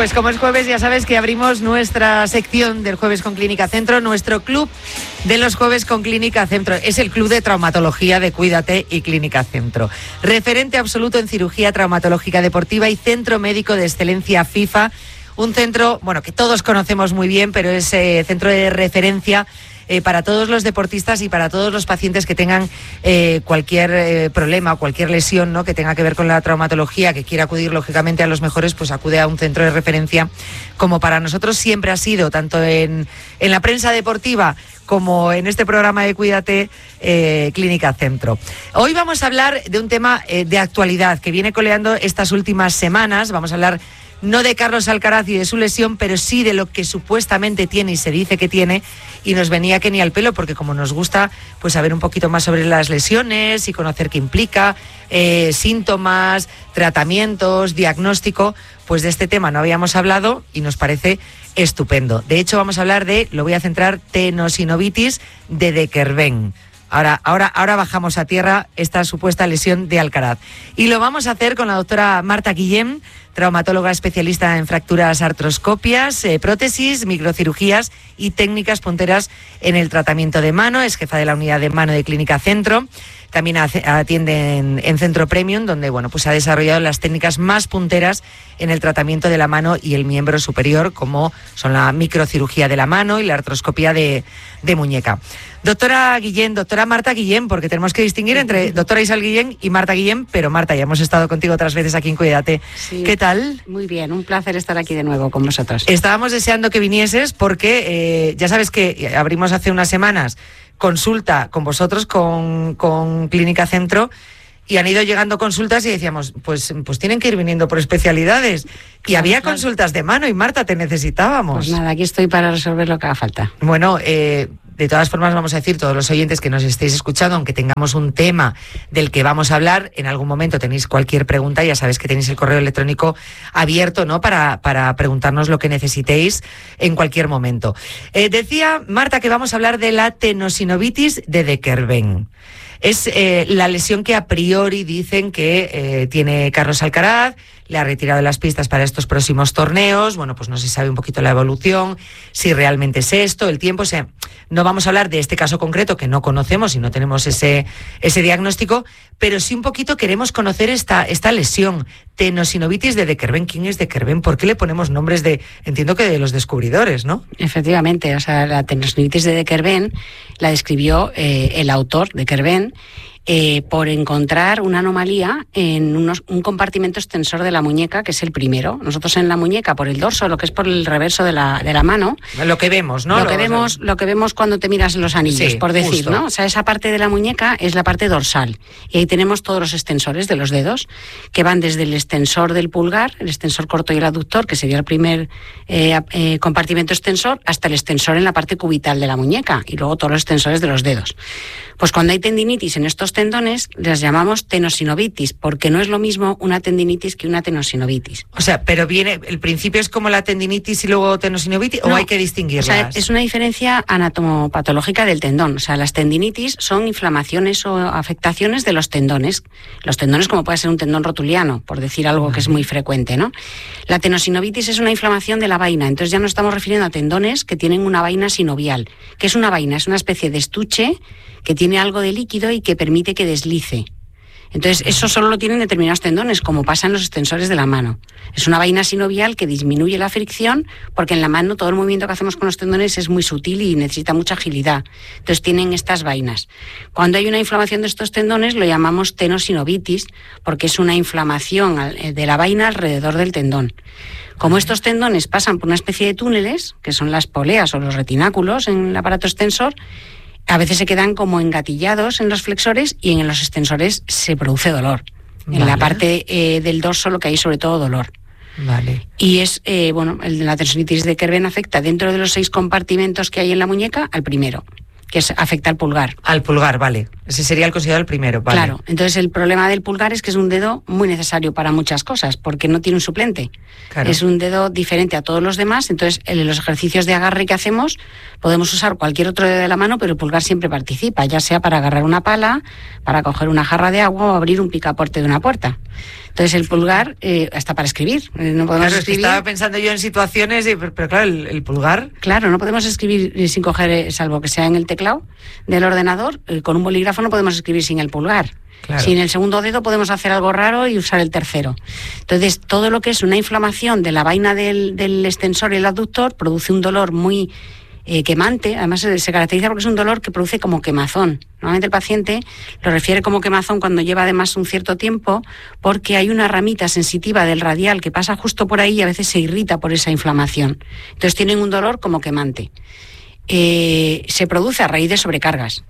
Pues como es jueves, ya sabes que abrimos nuestra sección del Jueves con Clínica Centro, nuestro club de los Jueves con Clínica Centro. Es el club de traumatología de Cuídate y Clínica Centro. Referente absoluto en cirugía traumatológica deportiva y centro médico de excelencia FIFA. Un centro, bueno, que todos conocemos muy bien, pero es centro de referencia para todos los deportistas y para todos los pacientes que tengan cualquier problema o cualquier lesión, ¿no?, que tenga que ver con la traumatología, que quiera acudir lógicamente a los mejores, pues acude a un centro de referencia, como para nosotros siempre ha sido, tanto en la prensa deportiva como en este programa de Cuídate, Clínica Centro. Hoy vamos a hablar de un tema de actualidad que viene coleando estas últimas semanas. Vamos a hablar no de Carlos Alcaraz y de su lesión, pero sí de lo que supuestamente tiene y se dice que tiene, y nos venía que ni al pelo, porque como nos gusta pues saber un poquito más sobre las lesiones y conocer qué implica, síntomas, tratamientos, diagnóstico, pues de este tema no habíamos hablado y nos parece estupendo. De hecho, vamos a hablar de, lo voy a centrar, tenosinovitis de De Kerven. Ahora bajamos a tierra esta supuesta lesión de Alcaraz. Y lo vamos a hacer con la doctora Marta Guillén, traumatóloga especialista en fracturas artroscopias, prótesis, microcirugías y técnicas punteras en el tratamiento de mano. Es jefa de la unidad de mano de Clínica Centro. También atiende en Centro Premium, donde pues ha desarrollado las técnicas más punteras en el tratamiento de la mano y el miembro superior, como son la microcirugía de la mano y la artroscopía de muñeca. Doctora Guillén, doctora Marta Guillén, porque tenemos que distinguir entre doctora Isabel Guillén y Marta Guillén, pero Marta, ya hemos estado contigo otras veces aquí en Cuídate. Sí. ¿Qué tal? Muy bien, un placer estar aquí de nuevo con vosotros. Estábamos deseando que vinieses porque ya sabes que abrimos hace unas semanas consulta con vosotros, con Clínica Centro, y han ido llegando consultas y decíamos, pues tienen que ir viniendo por especialidades. Y había consultas de mano y Marta, te necesitábamos. Pues nada, aquí estoy para resolver lo que haga falta. Bueno, de todas formas vamos a decir, todos los oyentes que nos estéis escuchando, aunque tengamos un tema del que vamos a hablar, en algún momento tenéis cualquier pregunta, ya sabéis que tenéis el correo electrónico abierto, ¿no?, para preguntarnos lo que necesitéis en cualquier momento. Decía Marta que vamos a hablar de la tenosinovitis de De Kerven. Es la lesión que a priori dicen que tiene Carlos Alcaraz. Le ha retirado las pistas para estos próximos torneos. Bueno, pues no se sabe un poquito la evolución, si realmente es esto, el tiempo. No vamos a hablar de este caso concreto que no conocemos y no tenemos ese diagnóstico, pero sí un poquito queremos conocer esta lesión, tenosinovitis de De Kerven. ¿Quién es De Kerven? ¿Por qué le ponemos nombres entiendo que de los descubridores, ¿no? Efectivamente, o sea, la tenosinovitis de De Kerven la describió el autor, De Kerven, por encontrar una anomalía en un compartimento extensor de la muñeca, que es el primero. Nosotros en la muñeca, por el dorso, lo que es por el reverso de la mano. Lo que vemos, ¿no? Lo que vemos cuando te miras los anillos, sí, por decir, justo, ¿no? O sea, esa parte de la muñeca es la parte dorsal. Y ahí tenemos todos los extensores de los dedos, que van desde el extensor del pulgar, el extensor corto y el aductor, que sería el primer compartimento extensor, hasta el extensor en la parte cubital de la muñeca, y luego todos los extensores de los dedos. Pues cuando hay tendinitis en estos tendones, las llamamos tenosinovitis, porque no es lo mismo una tendinitis que una tenosinovitis. O sea, pero el principio es como la tendinitis y luego tenosinovitis, ¿o hay que distinguirlas? O sea, es una diferencia anatomopatológica del tendón. O sea, las tendinitis son inflamaciones o afectaciones de los tendones. Los tendones, como puede ser un tendón rotuliano, por decir algo que es muy frecuente, ¿no? La tenosinovitis es una inflamación de la vaina, entonces ya nos estamos refiriendo a tendones que tienen una vaina sinovial. ¿Qué es una vaina? Es una especie de estuche que tiene algo de líquido y que permite que deslice. Entonces, eso solo lo tienen determinados tendones, como pasa en los extensores de la mano. Es una vaina sinovial que disminuye la fricción, porque en la mano todo el movimiento que hacemos con los tendones es muy sutil y necesita mucha agilidad. Entonces, tienen estas vainas. Cuando hay una inflamación de estos tendones, lo llamamos tenosinovitis, porque es una inflamación de la vaina alrededor del tendón. Como estos tendones pasan por una especie de túneles, que son las poleas o los retináculos en el aparato extensor, a veces se quedan como engatillados en los flexores y en los extensores se produce dolor. Vale. En la parte del dorso lo que hay sobre todo dolor. Vale. Y es, la tenosinovitis de Kerven afecta dentro de los 6 compartimentos que hay en la muñeca al primero, que afecta al pulgar. Al pulgar, vale. Ese sería el considerado el primero, vale. Claro, entonces el problema del pulgar es que es un dedo muy necesario para muchas cosas, porque no tiene un suplente. Claro. Es un dedo diferente a todos los demás, entonces en los ejercicios de agarre que hacemos podemos usar cualquier otro dedo de la mano, pero el pulgar siempre participa, ya sea para agarrar una pala, para coger una jarra de agua o abrir un picaporte de una puerta. Entonces el pulgar, hasta para escribir, no podemos escribir. Estaba pensando yo en situaciones, pero claro, el pulgar... Claro, no podemos escribir sin coger, salvo que sea en el teclado del ordenador, con un bolígrafo no podemos escribir sin el pulgar. Claro. Sin el segundo dedo podemos hacer algo raro y usar el tercero. Entonces, todo lo que es una inflamación de la vaina del extensor y el abductor produce un dolor muy quemante. Además, se caracteriza porque es un dolor que produce como quemazón. Normalmente el paciente lo refiere como quemazón cuando lleva además un cierto tiempo, porque hay una ramita sensitiva del radial que pasa justo por ahí y a veces se irrita por esa inflamación. Entonces, tienen un dolor como quemante. Se produce a raíz de sobrecargas.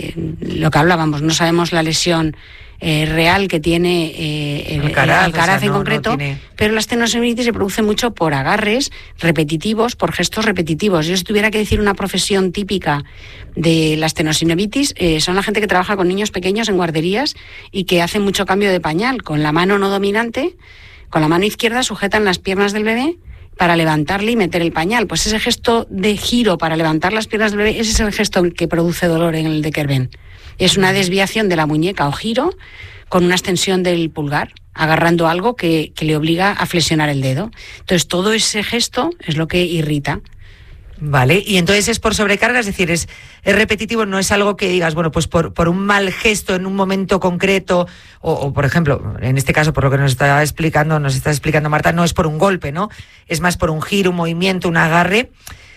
Lo que hablábamos, no sabemos la lesión real que tiene el Alcaraz en concreto, pero la estenoseminitis se produce mucho por agarres repetitivos, por gestos repetitivos. Yo si tuviera que decir una profesión típica de la estenoseminitis, son la gente que trabaja con niños pequeños en guarderías y que hacen mucho cambio de pañal. Con la mano no dominante, con la mano izquierda sujetan las piernas del bebé para levantarle y meter el pañal. Pues ese gesto de giro para levantar las piernas del bebé, ese es el gesto que produce dolor en el de Kerben. Es una desviación de la muñeca o giro con una extensión del pulgar, agarrando algo que le obliga a flexionar el dedo. Entonces, todo ese gesto es lo que irrita. Vale, y entonces es por sobrecarga, es decir, es repetitivo, no es algo que digas, bueno, pues por un mal gesto en un momento concreto, o por ejemplo, en este caso, por lo que nos está explicando Marta, no es por un golpe, ¿no? Es más por un giro, un movimiento, un agarre.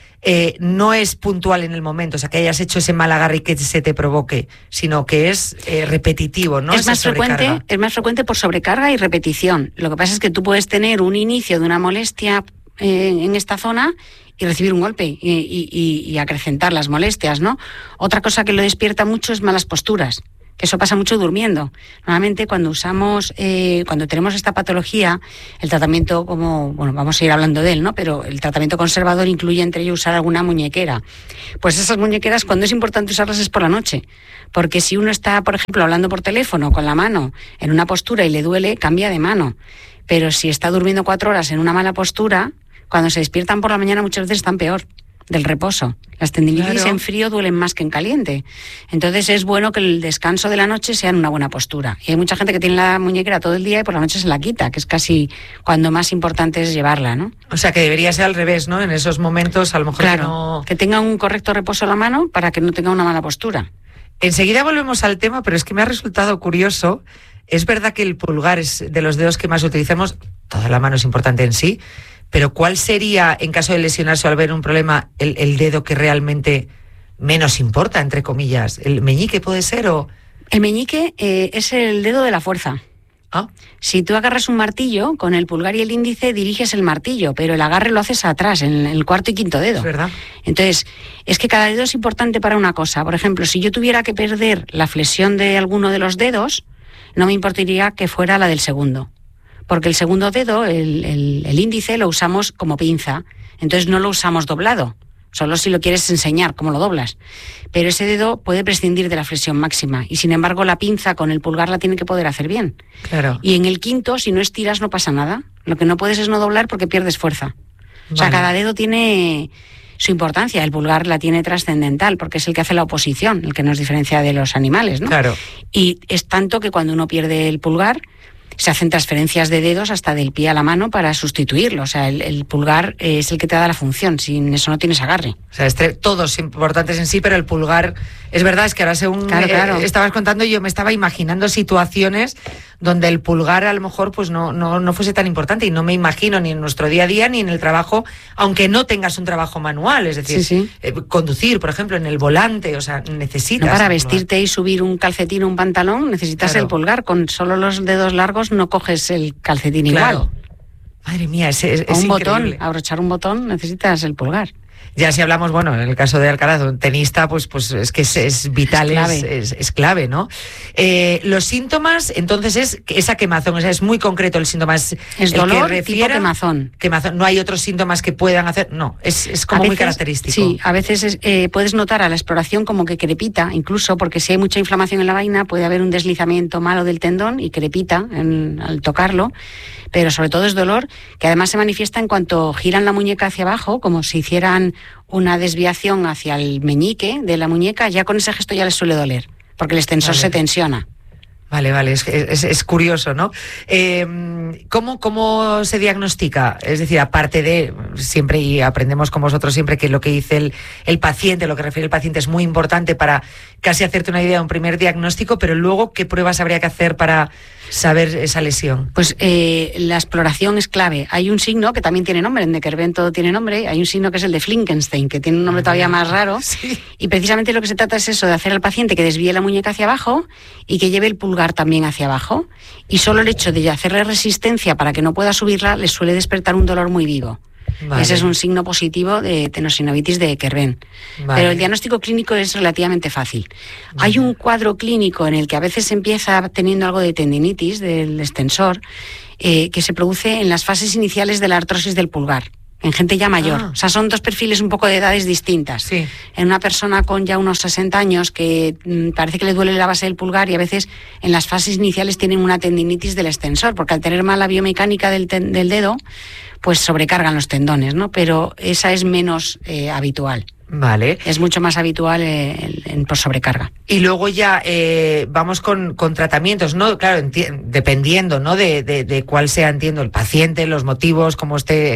No es puntual en el momento, o sea, que hayas hecho ese mal agarre y que se te provoque, sino que es repetitivo, ¿no? Es más frecuente por sobrecarga y repetición. Lo que pasa es que tú puedes tener un inicio de una molestia en esta zona y recibir un golpe y acrecentar las molestias, ¿no? Otra cosa que lo despierta mucho es malas posturas, que eso pasa mucho durmiendo. Normalmente cuando tenemos esta patología, el tratamiento, vamos a ir hablando de él, ¿no? Pero el tratamiento conservador incluye entre ellos usar alguna muñequera. Pues esas muñequeras, cuando es importante usarlas es por la noche, porque si uno está, por ejemplo, hablando por teléfono con la mano en una postura y le duele, cambia de mano. Pero si está durmiendo 4 horas en una mala postura, cuando se despiertan por la mañana muchas veces están peor del reposo. Las tendinitis en frío duelen más que en caliente. Entonces es bueno que el descanso de la noche sea en una buena postura. Y hay mucha gente que tiene la muñequera todo el día y por la noche se la quita, que es casi cuando más importante es llevarla, ¿no? O sea, que debería ser al revés, ¿no? En esos momentos a lo mejor que tenga un correcto reposo la mano para que no tenga una mala postura. Enseguida volvemos al tema, pero es que me ha resultado curioso. Es verdad que el pulgar es de los dedos que más utilizamos, toda la mano es importante en sí, pero ¿cuál sería, en caso de lesionarse o al ver un problema, el dedo que realmente menos importa, entre comillas? ¿El meñique puede ser o...? El meñique es el dedo de la fuerza. ¿Ah? Si tú agarras un martillo, con el pulgar y el índice diriges el martillo, pero el agarre lo haces atrás, en el cuarto y quinto dedo. Es verdad. Entonces, es que cada dedo es importante para una cosa. Por ejemplo, si yo tuviera que perder la flexión de alguno de los dedos, no me importaría que fuera la del segundo. Porque el segundo dedo, el índice, lo usamos como pinza. Entonces no lo usamos doblado. Solo si lo quieres enseñar cómo lo doblas. Pero ese dedo puede prescindir de la flexión máxima. Y sin embargo la pinza con el pulgar la tiene que poder hacer bien. Claro. Y en el quinto, si no estiras, no pasa nada. Lo que no puedes es no doblar porque pierdes fuerza. Vale. O sea, cada dedo tiene su importancia. El pulgar la tiene trascendental porque es el que hace la oposición, el que nos diferencia de los animales, ¿no? Claro. Y es tanto que cuando uno pierde el pulgar, se hacen transferencias de dedos hasta del pie a la mano para sustituirlo. O sea, el pulgar es el que te da la función. Sin eso no tienes agarre. O sea, todos importantes en sí, pero el pulgar... Es verdad, es que ahora según claro. Estabas contando, yo me estaba imaginando situaciones donde el pulgar a lo mejor pues no fuese tan importante. Y no me imagino ni en nuestro día a día ni en el trabajo, aunque no tengas un trabajo manual. Es decir, sí. Conducir, por ejemplo, en el volante. O sea, necesitas... No, para vestirte y subir un calcetín o un pantalón necesitas el pulgar. Con solo los dedos largos no coges el calcetín igual. Madre mía, es un increíble. Botón, abrochar un botón necesitas el pulgar. Ya si hablamos, bueno, en el caso de Alcaraz, un tenista, pues es que es vital, es clave, ¿no? Los síntomas, entonces, es esa quemazón, o sea, es muy concreto el síntoma. Es dolor que tipo quemazón. No hay otros síntomas que puedan hacer, no, es como muy característico. Sí, a veces puedes notar a la exploración como que crepita, incluso porque si hay mucha inflamación en la vaina puede haber un deslizamiento malo del tendón y crepita al tocarlo, pero sobre todo es dolor que además se manifiesta en cuanto giran la muñeca hacia abajo, como si hicieran una desviación hacia el meñique de la muñeca. Ya con ese gesto ya les suele doler, porque el extensor se tensiona. Vale, es curioso, ¿no? ¿Cómo se diagnostica? Es decir, aparte de siempre, y aprendemos con vosotros siempre que lo que dice el paciente, lo que refiere el paciente es muy importante para casi hacerte una idea de un primer diagnóstico, pero luego, ¿qué pruebas habría que hacer para saber esa lesión? Pues la exploración es clave. Hay un signo que también tiene nombre, en de Kerben todo tiene nombre, hay un signo que es el de Flinkenstein, que tiene un nombre todavía más raro, sí. Y precisamente lo que se trata es eso, de hacer al paciente que desvíe la muñeca hacia abajo y que lleve el pulgar también hacia abajo, y solo el hecho de hacerle resistencia para que no pueda subirla le suele despertar un dolor muy vivo. Vale. Ese es un signo positivo de tenosinovitis de Kerben. Vale. Pero el diagnóstico clínico es relativamente fácil. Vale. Hay un cuadro clínico en el que a veces se empieza teniendo algo de tendinitis del extensor, que se produce en las fases iniciales de la artrosis del pulgar, en gente ya mayor. O sea, son dos perfiles un poco de edades distintas. Sí. En una persona con ya unos 60 años que parece que le duele la base del pulgar, y a veces en las fases iniciales tienen una tendinitis del extensor, porque al tener mala biomecánica del dedo, pues sobrecargan los tendones, ¿no? Pero esa es menos habitual. Vale. Es mucho más habitual por sobrecarga. Y luego ya vamos con tratamientos, ¿no? Claro, dependiendo, ¿no? De cuál sea, entiendo, el paciente, los motivos, cómo esté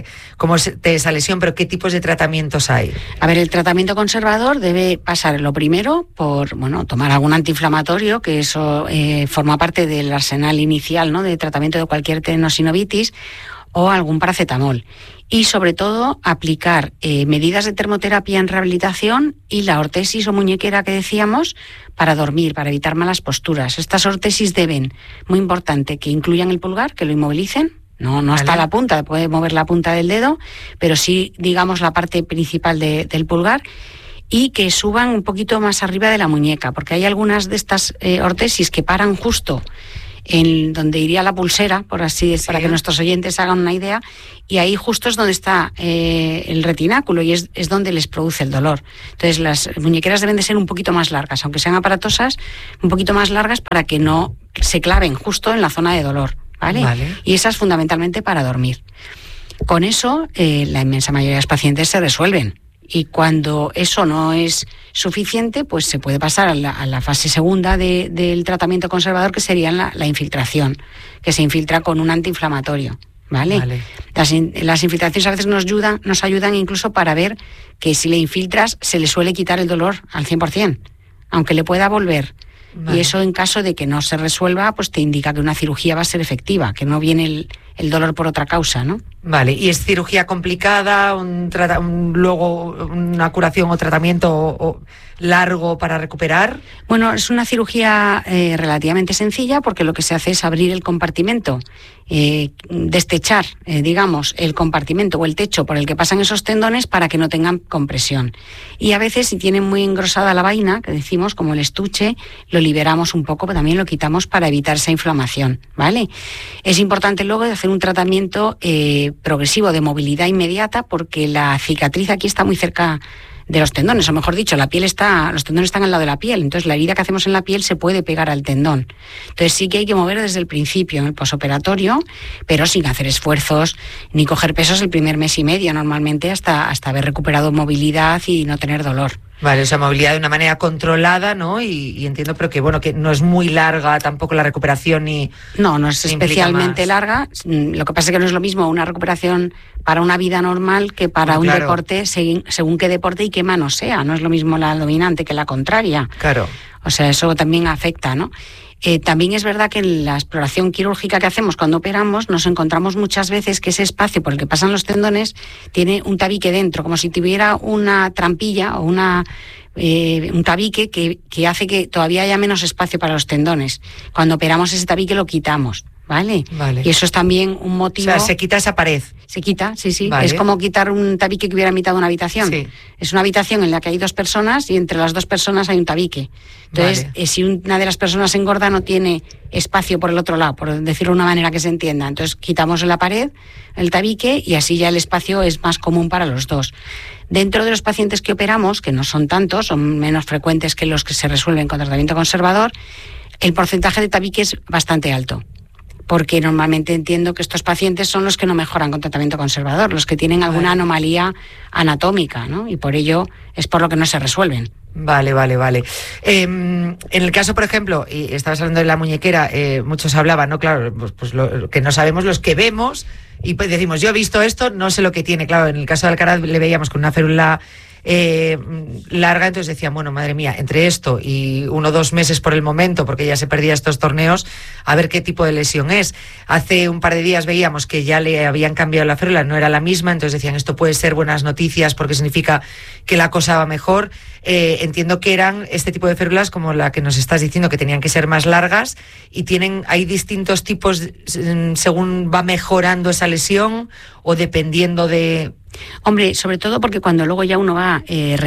esa lesión, pero ¿qué tipos de tratamientos hay? A ver, el tratamiento conservador debe pasar lo primero por, tomar algún antiinflamatorio, que eso forma parte del arsenal inicial, ¿no? De tratamiento de cualquier tenosinovitis, o algún paracetamol. Y sobre todo aplicar medidas de termoterapia en rehabilitación y la ortesis o muñequera que decíamos para dormir, para evitar malas posturas. Estas ortesis deben, muy importante, que incluyan el pulgar, que lo inmovilicen. No hasta la punta, puede mover la punta del dedo, pero sí, digamos, la parte principal del pulgar, y que suban un poquito más arriba de la muñeca, porque hay algunas de estas ortesis que paran justo en donde iría la pulsera, por así decirlo, para que nuestros oyentes hagan una idea, y ahí justo es donde está el retináculo, y es donde les produce el dolor. Entonces las muñequeras deben de ser un poquito más largas, aunque sean aparatosas, un poquito más largas para que no se claven justo en la zona de dolor, ¿vale? Y esas fundamentalmente para dormir. Con eso la inmensa mayoría de los pacientes se resuelven. Y cuando eso no es suficiente, pues se puede pasar a la fase segunda del tratamiento conservador, que sería la infiltración, que se infiltra con un antiinflamatorio, ¿vale? Las infiltraciones a veces nos ayudan incluso para ver que si le infiltras se le suele quitar el dolor al 100%, aunque le pueda volver. Y eso, en caso de que no se resuelva, pues te indica que una cirugía va a ser efectiva, que no viene el dolor por otra causa, ¿no? Vale, ¿y es cirugía complicada, luego una curación o tratamiento largo para recuperar? Bueno, es una cirugía relativamente sencilla, porque lo que se hace es abrir el compartimento, destechar, digamos, el compartimento o el techo por el que pasan esos tendones para que no tengan compresión. Y a veces, si tienen muy engrosada la vaina, que decimos, como el estuche, lo liberamos un poco, pero también lo quitamos para evitar esa inflamación, ¿vale? Es importante luego hacer un tratamiento progresivo de movilidad inmediata, porque la cicatriz aquí está muy cerca de los tendones, o mejor dicho, los tendones están al lado de la piel, entonces la herida que hacemos en la piel se puede pegar al tendón. Entonces sí que hay que mover desde el principio, en el posoperatorio, pero sin hacer esfuerzos ni coger pesos el primer mes y medio, normalmente hasta haber recuperado movilidad y no tener dolor. Vale, o sea, movilidad de una manera controlada, ¿no? Y entiendo, pero que no es muy larga tampoco la recuperación ni... No es especialmente larga. Lo que pasa es que no es lo mismo una recuperación para una vida normal que para un deporte, según qué deporte y qué mano sea. No es lo mismo la dominante que la contraria. Claro. O sea, eso también afecta, ¿no? También es verdad que en la exploración quirúrgica que hacemos cuando operamos nos encontramos muchas veces que ese espacio por el que pasan los tendones tiene un tabique dentro, como si tuviera una trampilla o un tabique que hace que todavía haya menos espacio para los tendones. Cuando operamos ese tabique lo quitamos, ¿vale? Y eso es también un motivo... O sea, se quita esa pared. Se quita, sí. Vale. Es como quitar un tabique que hubiera en mitad de una habitación. Sí. Es una habitación en la que hay dos personas y entre las dos personas hay un tabique. Entonces, si una de las personas engorda, no tiene espacio por el otro lado, por decirlo de una manera que se entienda. Entonces, quitamos la pared, el tabique, y así ya el espacio es más común para los dos. Dentro de los pacientes que operamos, que no son tantos, son menos frecuentes que los que se resuelven con tratamiento conservador, el porcentaje de tabique es bastante alto. Porque normalmente entiendo que estos pacientes son los que no mejoran con tratamiento conservador, los que tienen alguna anomalía anatómica, ¿no? Y por ello es por lo que no se resuelven. Vale. En el caso, por ejemplo, y estabas hablando de la muñequera, muchos hablaban, ¿no? Claro, pues lo que no sabemos los que vemos y pues decimos, yo he visto esto, no sé lo que tiene. Claro, en el caso de Alcaraz le veíamos con una férula larga, entonces decían, bueno, madre mía, entre esto y 1 o 2 meses por el momento, porque ya se perdía estos torneos, a ver qué tipo de lesión es. Hace un par de días veíamos que ya le habían cambiado la férula, no era la misma, entonces decían, esto puede ser buenas noticias porque significa que la cosa va mejor. Entiendo que eran este tipo de férulas como la que nos estás diciendo, que tenían que ser más largas y hay distintos tipos según va mejorando esa lesión o dependiendo de... Hombre, sobre todo porque cuando luego ya uno va,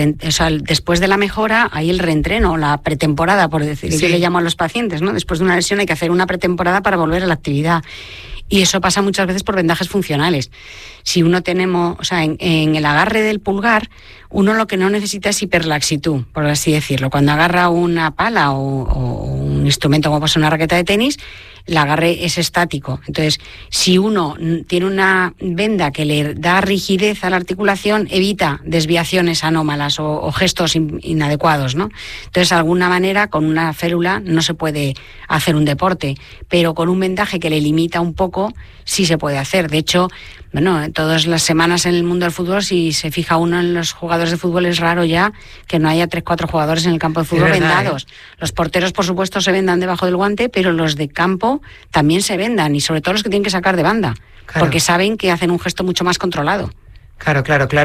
después de la mejora, hay el reentreno, la pretemporada, por decir, sí. Yo le llamo a los pacientes, ¿no? Después de una lesión hay que hacer una pretemporada para volver a la actividad. Y eso pasa muchas veces por vendajes funcionales. Si uno tenemos, en el agarre del pulgar, uno lo que no necesita es hiperlaxitud, por así decirlo. Cuando agarra una pala o un instrumento como puede ser una raqueta de tenis, el agarre es estático. Entonces, si uno tiene una venda que le da rigidez a la articulación, evita desviaciones anómalas o gestos inadecuados, ¿no? Entonces, de alguna manera, con una férula no se puede hacer un deporte, pero con un vendaje que le limita un poco, sí se puede hacer. De hecho, bueno, todas las semanas en el mundo del fútbol, si se fija uno en los jugadores de fútbol, es raro ya que no haya 3-4 jugadores en el campo de fútbol vendados. Los porteros, por supuesto, se vendan debajo del guante, pero los de campo también se vendan, y sobre todo los que tienen que sacar de banda, claro, porque saben que hacen un gesto mucho más controlado. Claro.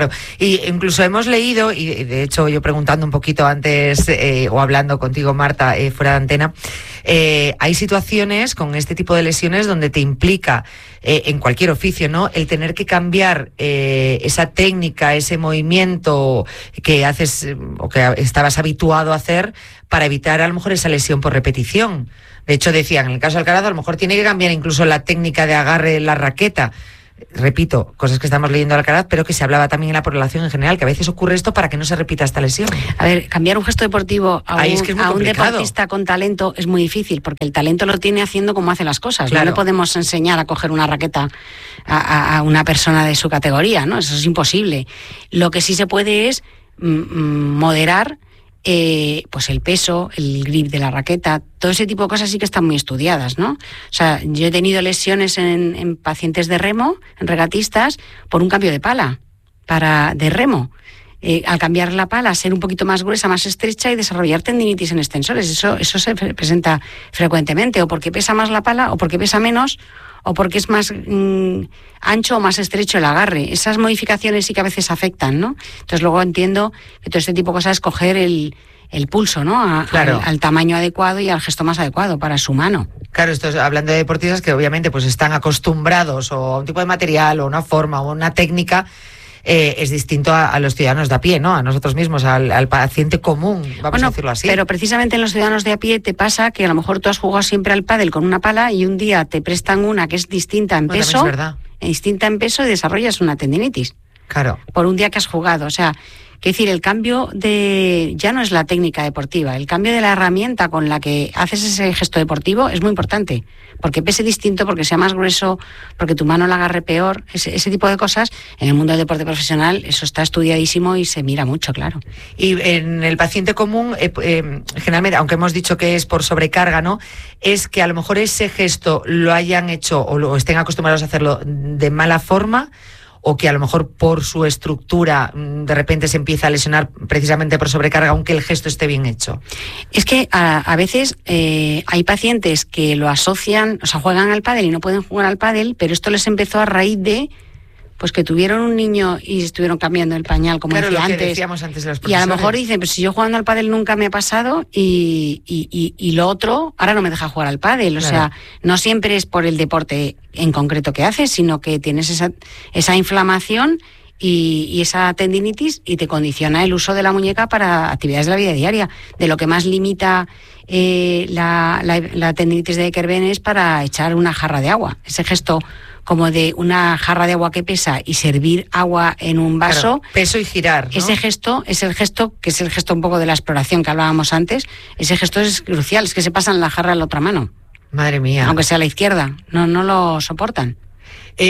Y incluso hemos leído, y de hecho yo preguntando un poquito antes o hablando contigo, Marta, fuera de antena, hay situaciones con este tipo de lesiones donde te implica, en cualquier oficio, ¿no?, el tener que cambiar esa técnica, ese movimiento que haces o que estabas habituado a hacer para evitar a lo mejor esa lesión por repetición. De hecho decían, en el caso de Alcaraz, a lo mejor tiene que cambiar incluso la técnica de agarre de la raqueta. Repito, cosas que estamos leyendo al Alcaraz, pero que se hablaba también en la población en general, que a veces ocurre esto para que no se repita esta lesión. A ver, cambiar un gesto deportivo a un deportista con talento es muy difícil, porque el talento lo tiene haciendo como hace las cosas. Claro. No le podemos enseñar a coger una raqueta a una persona de su categoría, ¿no? Eso es imposible. Lo que sí se puede es moderar pues el peso, el grip de la raqueta, todo ese tipo de cosas sí que están muy estudiadas, ¿no? O sea, yo he tenido lesiones en pacientes de remo, en regatistas, por un cambio de pala de remo. Al cambiar la pala, ser un poquito más gruesa, más estrecha y desarrollar tendinitis en extensores. Eso se presenta frecuentemente, o porque pesa más la pala, o porque pesa menos, o porque es más ancho o más estrecho el agarre. Esas modificaciones sí que a veces afectan, ¿no? Entonces luego entiendo que todo este tipo de cosas es coger el pulso, ¿no? Claro. Al tamaño adecuado y al gesto más adecuado para su mano. Claro, esto es hablando de deportistas que obviamente pues están acostumbrados o a un tipo de material o una forma o una técnica. Es distinto a los ciudadanos de a pie, ¿no? A nosotros mismos, al paciente común, vamos a decirlo así. Pero precisamente en los ciudadanos de a pie te pasa que a lo mejor tú has jugado siempre al pádel con una pala y un día te prestan una que es distinta en peso, es verdad. Distinta en peso, y desarrollas una tendinitis. Claro. Por un día que has jugado, o sea, quiero decir, el cambio ya no es la técnica deportiva, el cambio de la herramienta con la que haces ese gesto deportivo es muy importante, porque pese distinto, porque sea más grueso, porque tu mano la agarre peor, ese tipo de cosas, en el mundo del deporte profesional eso está estudiadísimo y se mira mucho, claro. Y en el paciente común, generalmente, aunque hemos dicho que es por sobrecarga, ¿no?, es que a lo mejor ese gesto lo hayan hecho o lo estén acostumbrados a hacerlo de mala forma, o que a lo mejor por su estructura de repente se empieza a lesionar precisamente por sobrecarga, aunque el gesto esté bien hecho. Es que a veces hay pacientes que lo asocian, o sea, juegan al pádel y no pueden jugar al pádel, pero esto les empezó a raíz de pues que tuvieron un niño y estuvieron cambiando el pañal, como claro, decía lo que antes. Decíamos antes de los y a lo mejor dicen, pues si yo jugando al pádel nunca me ha pasado y lo otro ahora no me deja jugar al pádel. Claro. O sea, no siempre es por el deporte en concreto que haces, sino que tienes esa inflamación y esa tendinitis y te condiciona el uso de la muñeca para actividades de la vida diaria. De lo que más limita la tendinitis de Kerben es para echar una jarra de agua. Ese gesto como de una jarra de agua que pesa y servir agua en un vaso. Claro, peso y girar, ¿no? Ese gesto es el gesto, que es el gesto un poco de la exploración que hablábamos antes. Ese gesto es crucial, es que se pasan la jarra a la otra mano. Madre mía. Aunque sea a la izquierda, no lo soportan.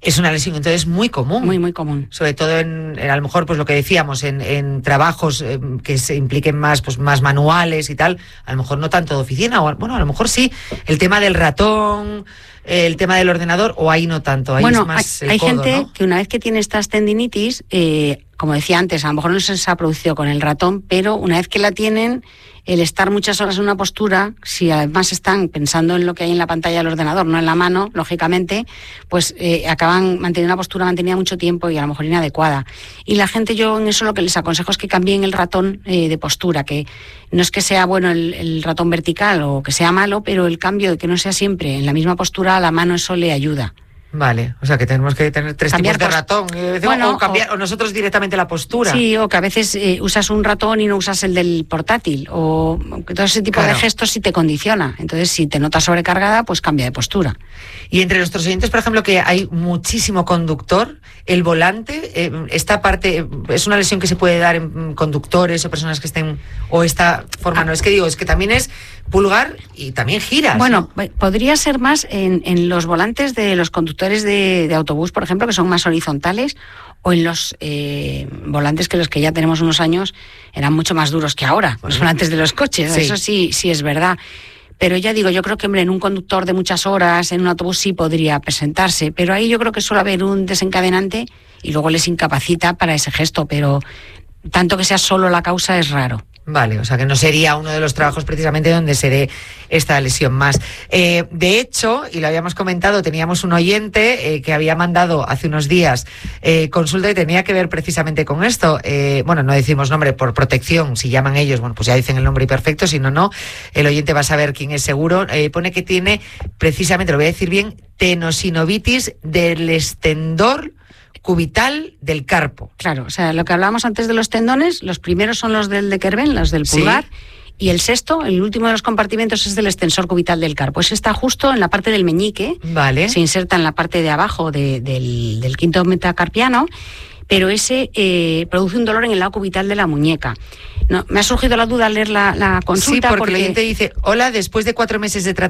Es una lesión entonces muy común. Muy, muy común. Sobre todo en a lo mejor, pues lo que decíamos, en trabajos que se impliquen más, pues más manuales y tal, a lo mejor no tanto de oficina, o bueno, a lo mejor sí, el tema del ratón, el tema del ordenador, o ahí no tanto, ahí bueno, es más el hay codo, gente, ¿no? que una vez que tiene estas tendinitis, como decía antes, a lo mejor no se les ha producido con el ratón, pero una vez que la tienen, el estar muchas horas en una postura, si además están pensando en lo que hay en la pantalla del ordenador, no en la mano, lógicamente, pues acaban manteniendo una postura mantenida mucho tiempo y a lo mejor inadecuada. Y la gente, yo en eso lo que les aconsejo es que cambien el ratón de postura, que no es que sea bueno el ratón vertical o que sea malo, pero el cambio de que no sea siempre en la misma postura, a la mano eso le ayuda. Vale, o sea que tenemos que tener 3 Cambiar tipos de ratón, bueno, o cambiar, o nosotros directamente la postura. Sí, o que a veces usas un ratón y no usas el del portátil, o todo ese tipo de gestos sí te condiciona. Entonces, si te notas sobrecargada, pues cambia de postura. Y entre nuestros oyentes, por ejemplo, que hay muchísimo conductor, el volante, esta parte, es una lesión que se puede dar en conductores o personas que estén, o esta forma, no, es que digo, es que también es pulgar y también giras. Bueno, ¿no? podría ser más en los volantes de los conductores de autobús, por ejemplo, que son más horizontales, o en los volantes que los que ya tenemos unos años eran mucho más duros que ahora, los volantes de los coches, sí. Eso sí es verdad. Pero ya digo, yo creo que en un conductor de muchas horas, en un autobús sí podría presentarse, pero ahí yo creo que suele haber un desencadenante y luego les incapacita para ese gesto, pero tanto que sea solo la causa es raro. Vale, o sea que no sería uno de los trabajos precisamente donde se dé esta lesión más. De hecho, y lo habíamos comentado, teníamos un oyente que había mandado hace unos días consulta y tenía que ver precisamente con esto. Bueno, no decimos nombre por protección, si llaman ellos, bueno, pues ya dicen el nombre y perfecto, si no, no. El oyente va a saber quién es seguro. Pone que tiene precisamente, lo voy a decir bien, tenosinovitis del estendor cubital del carpo. Claro, o sea, lo que hablábamos antes de los tendones, los primeros son los del de Kerben, los del pulgar, sí. Y el sexto, el último de los compartimentos, es del extensor cubital del carpo. Ese está justo en la parte del meñique, vale. Se inserta en la parte de abajo del quinto metacarpiano, pero ese produce un dolor en el lado cubital de la muñeca. No, me ha surgido la duda al leer la consulta. Sí, porque el oyente dice, hola, después de 4 meses de tratamiento